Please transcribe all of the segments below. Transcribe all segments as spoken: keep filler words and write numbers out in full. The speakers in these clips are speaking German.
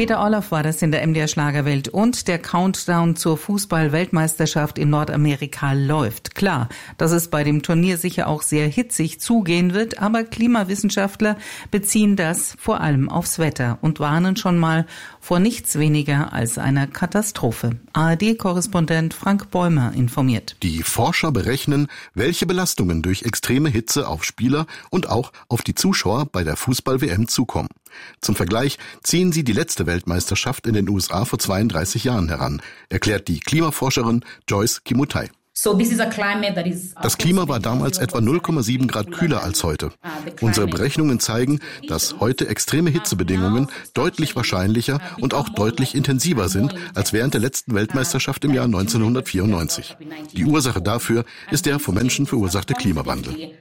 Peter Orloff war das in der M D R Schlagerwelt. Und der Countdown zur Fußball-Weltmeisterschaft in Nordamerika läuft. Klar, dass es bei dem Turnier sicher auch sehr hitzig zugehen wird, aber Klimawissenschaftler beziehen das vor allem aufs Wetter und warnen schon mal vor nichts weniger als einer Katastrophe. A R D-Korrespondent Frank Bäumer informiert. Die Forscher berechnen, welche Belastungen durch extreme Hitze auf Spieler und auch auf die Zuschauer bei der Fußball-W M zukommen. Zum Vergleich ziehen sie die letzte Weltmeisterschaft in den U S A vor zweiunddreißig Jahren heran, erklärt die Klimaforscherin Joyce Kimutai. Das Klima war damals etwa null Komma sieben Grad kühler als heute. Unsere Berechnungen zeigen, dass heute extreme Hitzebedingungen deutlich wahrscheinlicher und auch deutlich intensiver sind als während der letzten Weltmeisterschaft im Jahr neunzehnhundertvierundneunzig. Die Ursache dafür ist der vom Menschen verursachte Klimawandel.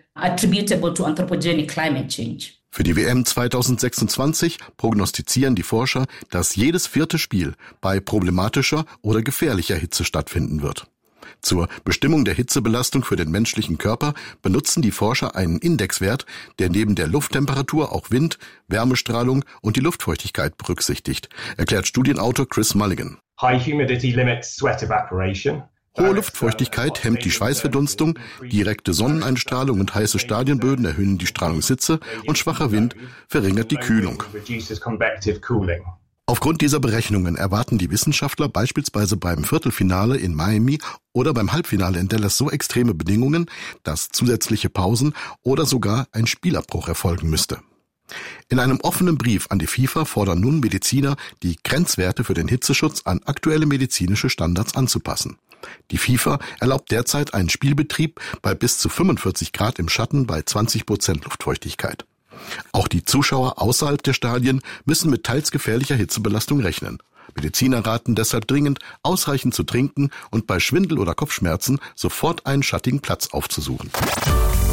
Für die W M zweitausendsechsundzwanzig prognostizieren die Forscher, dass jedes vierte Spiel bei problematischer oder gefährlicher Hitze stattfinden wird. Zur Bestimmung der Hitzebelastung für den menschlichen Körper benutzen die Forscher einen Indexwert, der neben der Lufttemperatur auch Wind, Wärmestrahlung und die Luftfeuchtigkeit berücksichtigt, erklärt Studienautor Chris Mulligan. High humidity limits sweat evaporation. Hohe Luftfeuchtigkeit hemmt die Schweißverdunstung, direkte Sonneneinstrahlung und heiße Stadionböden erhöhen die Strahlungshitze und schwacher Wind verringert die Kühlung. Aufgrund dieser Berechnungen erwarten die Wissenschaftler beispielsweise beim Viertelfinale in Miami oder beim Halbfinale in Dallas so extreme Bedingungen, dass zusätzliche Pausen oder sogar ein Spielabbruch erfolgen müsste. In einem offenen Brief an die FIFA fordern nun Mediziner, die Grenzwerte für den Hitzeschutz an aktuelle medizinische Standards anzupassen. Die FIFA erlaubt derzeit einen Spielbetrieb bei bis zu fünfundvierzig Grad im Schatten bei zwanzig Prozent Luftfeuchtigkeit. Auch die Zuschauer außerhalb der Stadien müssen mit teils gefährlicher Hitzebelastung rechnen. Mediziner raten deshalb dringend, ausreichend zu trinken und bei Schwindel oder Kopfschmerzen sofort einen schattigen Platz aufzusuchen.